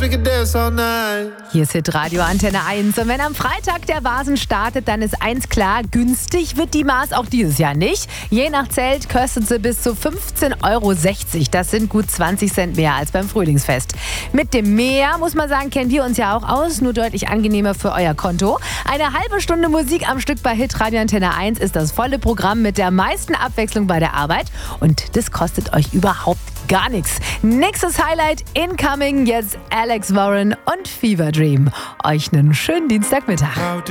we can dance all night. Hier ist Hitradio Antenne 1. Und wenn am Freitag der Vasen startet, dann ist eins klar, günstig wird die Maß auch dieses Jahr nicht. Je nach Zelt kostet sie bis zu 15,60 €. Das sind gut 20 Cent mehr als beim Frühlingsfest. Mit dem Meer, muss man sagen, kennen wir uns ja auch aus, nur deutlich angenehmer für euer Konto. Eine halbe Stunde Musik am Stück bei Hitradio Antenne 1 ist das volle Programm mit der meisten Abwechslung bei der Arbeit. Und das kostet euch überhaupt gar nichts. Nächstes Highlight incoming, jetzt Alex Warren und Fever Dream. Euch einen schönen Dienstagmittag.